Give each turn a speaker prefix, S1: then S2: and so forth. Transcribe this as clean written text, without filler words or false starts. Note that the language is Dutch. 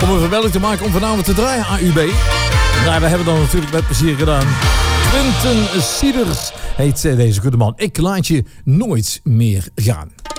S1: om een vermelding te maken om vanavond te draaien AUB. Nou, we hebben dan natuurlijk met plezier gedaan. Quinten Sieders heet deze goede man. Ik laat je nooit meer gaan.